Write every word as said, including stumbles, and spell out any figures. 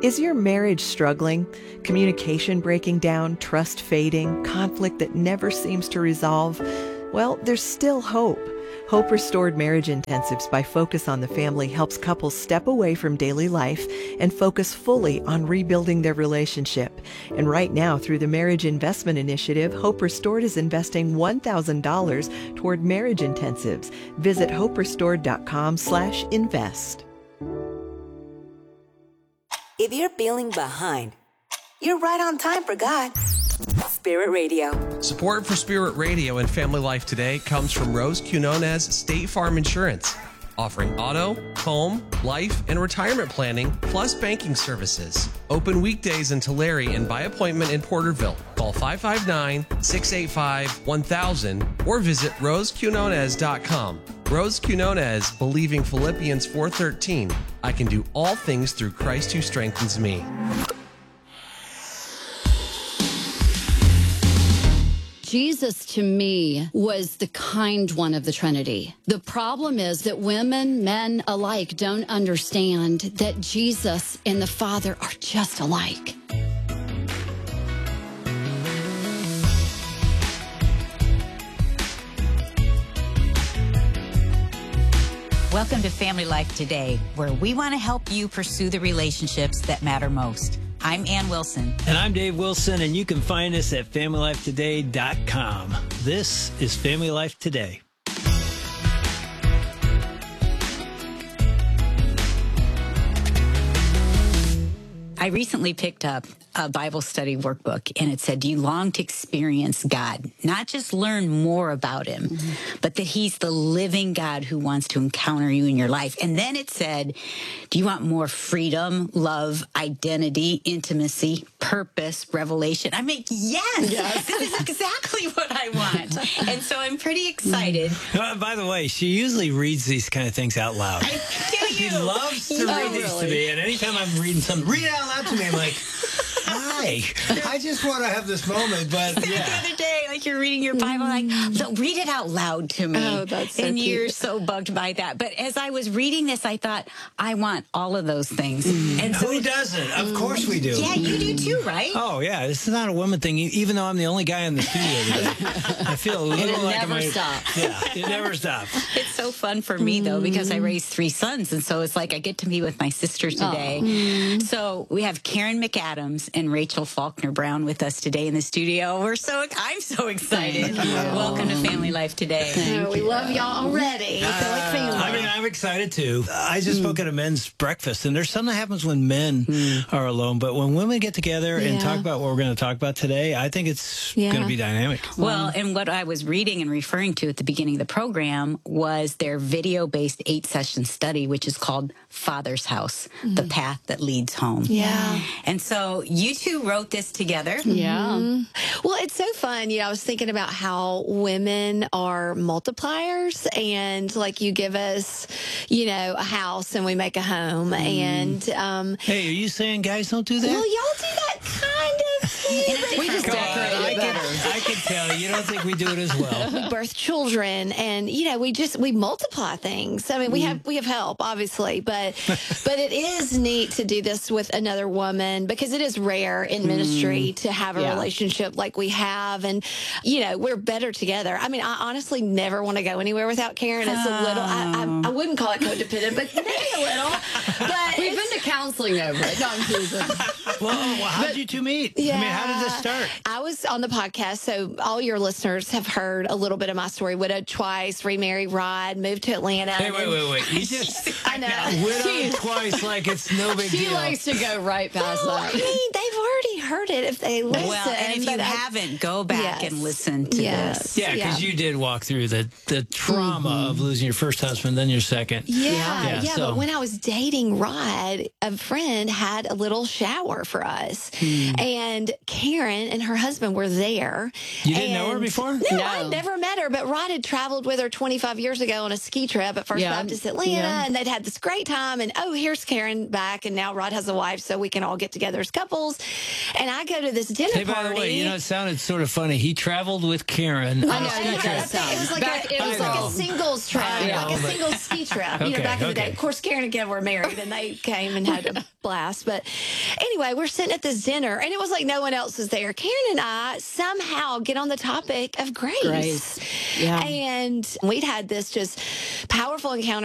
Is your marriage struggling? Communication breaking down, trust fading, conflict that never seems to resolve? Well, there's still hope. Hope Restored Marriage Intensives by Focus on the Family helps couples step away from daily life and focus fully on rebuilding their relationship. And right now, through the Marriage Investment Initiative, Hope Restored is investing one thousand dollars toward marriage intensives. Visit hoperestored.com slash invest. If you're feeling behind, you're right on time for God. Spirit Radio. Support for Spirit Radio and Family Life Today comes from Rose Quinones State Farm Insurance, offering auto, home, life, and retirement planning, plus banking services. Open weekdays in Tulare and by appointment in Porterville. Call five five nine, six eight five, one thousand or visit rose quinones dot com. Rose Quinones, believing Philippians four thirteen. I can do all things through Christ who strengthens me. Jesus, to me, was the kind one of the Trinity. The problem is that women, men alike, don't understand that Jesus and the Father are just alike. Welcome to Family Life Today, where we want to help you pursue the relationships that matter most. I'm Ann Wilson. And I'm Dave Wilson, and you can find us at family life today dot com. This is Family Life Today. I recently picked up a Bible study workbook, and it said, do you long to experience God? Not just learn more about him, mm-hmm. but that he's the living God who wants to encounter you in your life. And then it said, do you want more freedom, love, identity, intimacy, purpose, revelation? I mean, yes, yes. This is exactly what I want. And so I'm pretty excited. Uh, by the way, she usually reads these kind of things out loud. I do. She loves to oh, read these really? to me, and anytime I'm reading something, read it out loud to me, I'm like, hi, I just want to have this moment, but yeah. The other day, like you're reading your Bible, like, so read it out loud to me. Oh, that's so And cute. you're so bugged by that. But as I was reading this, I thought, I want all of those things. Mm. And so, who doesn't? Of course we do. Yeah, you do too, right? Oh, yeah. This is not a woman thing, even though I'm the only guy in the studio today. I feel a little and it like never I'm stops. Yeah, it never stops. It's so fun for me, though, because I raised three sons. And so it's like I get to meet with my sisters today. Oh. So we have Karen McAdams and Rachel Faulkner Brown with us today in the studio. We're so I'm so excited. Welcome to Family Life Today. Oh, we love y'all already. I feel like family. I mean, I'm excited too. I just spoke at a men's breakfast, and there's something that happens when men mm. are alone. But when women get together yeah. and talk about what we're going to talk about today, I think it's yeah. going to be dynamic. Well, and what I was reading and referring to at the beginning of the program was their video-based eight-session study, which is called Father's House, mm. the path that leads home. Yeah. And so you two wrote this together. Yeah. Mm-hmm. Well, it's so fun. You know, I was thinking about how women are multipliers, and like you give us, you know, a house and we make a home. Mm. And um, hey, are you saying guys don't do that? Well, y'all do that kind of thing. We just Come decorate on, it I better. can, I can tell you don't think we do it as well. We birth children, and you know, we just we multiply things. I mean, we have we have help, obviously, but but it is neat to do this with another woman, because it is rare in ministry to have a Yeah. relationship like we have, and you know, we're better together. I mean, I honestly never want to go anywhere without Karen. It's a little, I, I, I wouldn't call it codependent, but maybe a little. But we've been to counseling over it. No, I'm teasing. Well, well how did you two meet? Yeah. I mean, how did this start? I was on the podcast, so all your listeners have heard a little bit of my story. Widowed twice, remarried Rod, moved to Atlanta. Hey, wait, wait, wait. You just I know. widowed twice like it's no big She deal. likes to go right past Well, that. I mean, they've already heard it if they listen. Well, and if you but I- haven't, go back Yes. and listen to Yes. this. Yeah, because Yeah. you did walk through the, the trauma Mm-hmm. of losing your first husband, then your second. Yeah, Yeah, yeah. so- But when I was dating Rod, a friend had a little shower for us, and Karen and her husband were there. You didn't know her And- before? No, No. I'd never met her. But Rod had traveled with her twenty-five years ago on a ski trip at First Yeah. Baptist Atlanta, Yeah. and they'd had this great time. And oh, here's Karen back, and now Rod has a wife, so we can all get together as couples. And I go to this dinner Hey, party. by the way, you know, it sounded sort of funny. He traveled with Karen. I on know, a ski it trip. does sound. It was like, Back- a, it was I like know. a singles trip, I know, like a but- singles ski trip. You know, Okay, back in the okay. day. Of course, Karen and Kev were married, and they came and had a blast. But anyway, we're sitting at this dinner, and it was like no one else was there. Karen and I somehow get on the topic of grace. Grace. Yeah. And we'd had this just powerful encounter